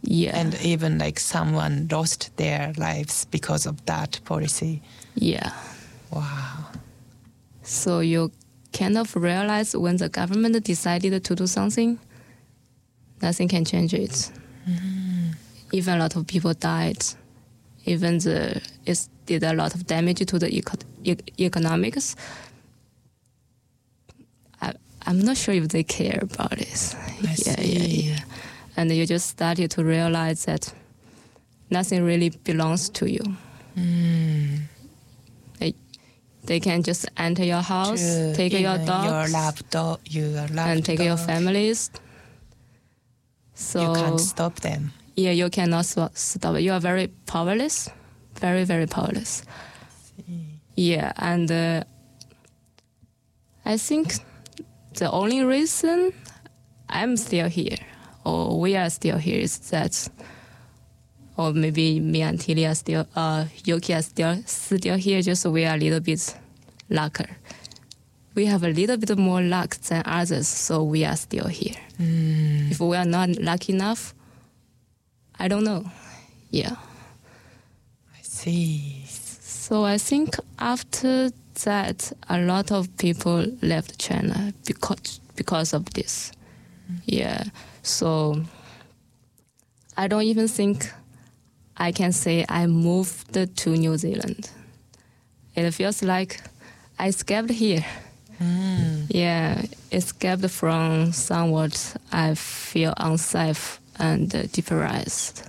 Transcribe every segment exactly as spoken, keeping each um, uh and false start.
Yeah. And even like someone lost their lives because of that policy. Yeah. Wow. So you kind of realize when the government decided to do something, nothing can change it. Mm. Even a lot of people died. Even the it did a lot of damage to the eco- e- economics. I, I'm not sure if they care about it. I yeah, see. yeah, yeah. And you just started to realize that nothing really belongs to you. Mm. They, they can just enter your house, True. take Even your dogs, your lapdog, your lapdog, and take your families. So you can't stop them. Yeah, you cannot stop. You are very powerless, very, very powerless. See. Yeah, and uh, I think the only reason I'm still here, or we are still here, is that, or maybe me and Tilly are still, uh, Yuki are still still here. Just we are a little bit luckier. We have a little bit more luck than others, so we are still here. Mm. If we are not lucky enough, I don't know. Yeah. I see. So I think after that, a lot of people left China because because of this. Mm-hmm. Yeah. So I don't even think I can say I moved to New Zealand. It feels like I escaped here. Mm. Yeah, escaped from somewhat I feel unsafe and uh, depressed.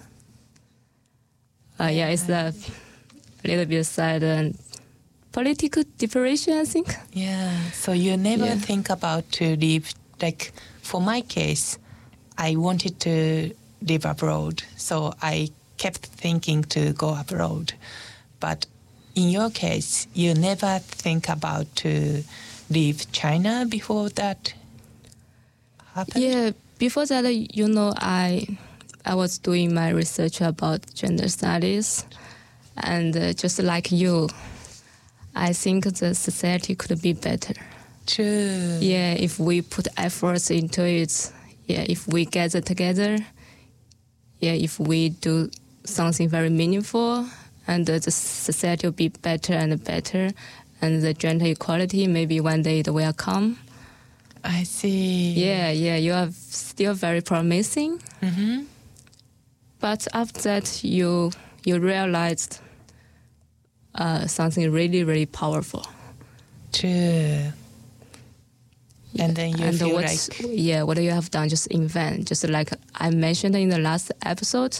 Uh, yeah, it's a little bit sad and political depression, I think. Yeah, so you never Yeah. think about to live, like for my case, I wanted to live abroad, so I kept thinking to go abroad. But in your case, you never think about to leave China before that happened? Yeah, before that, you know, I I was doing my research about gender studies, and uh, just like you, I think the society could be better. True. Yeah, if we put efforts into it, yeah, if we gather together, yeah, if we do something very meaningful, and uh, the society will be better and better, and the gender equality, maybe one day it will come. I see. Yeah, yeah, you are still very promising. Mm-hmm. But after that, you you realized uh, something really, really powerful. True. And then you and feel what, like... Yeah, what you have done, just invent. Just like I mentioned in the last episode,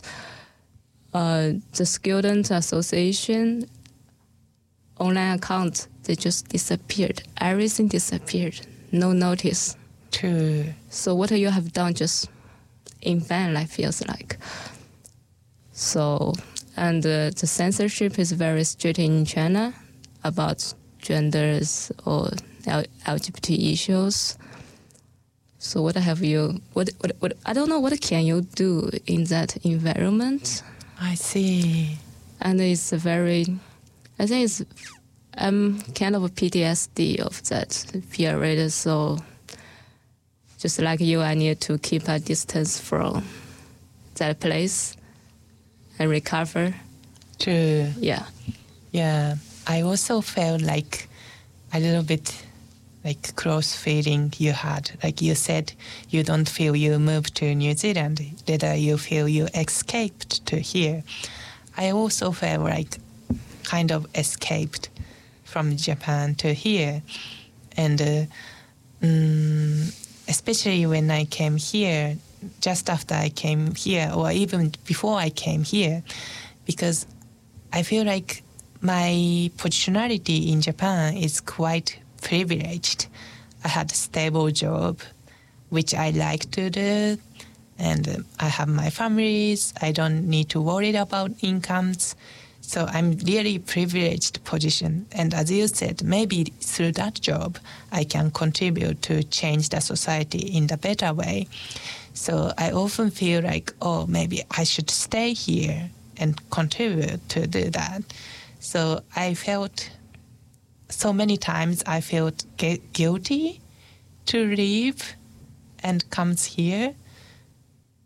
uh, the Student Association online account, they just disappeared. Everything disappeared. No notice. True. So what you have done, just invent, like, feels like. So, and uh, the censorship is very strict in China about genders or L- L G B T issues. So what have you, what, what, what, I don't know, what can you do in that environment? I see. And it's a very, I think it's um, kind of a P T S D of that period. So just like you, I need to keep a distance from that place and recover. True. Yeah. Yeah. I also felt like a little bit like close feeling you had. Like you said, you don't feel you moved to New Zealand. Later you feel you escaped to here. I also felt like kind of escaped from Japan to here. And uh, um, especially when I came here, just after I came here, or even before I came here, because I feel like my positionality in Japan is quite privileged. I had a stable job, which I like to do, and uh, I have my families. I don't need to worry about incomes. So I'm really privileged position. And as you said, maybe through that job, I can contribute to change the society in the better way. So I often feel like, oh, maybe I should stay here and contribute to do that. So I felt, so many times I felt gu- guilty to leave and comes here.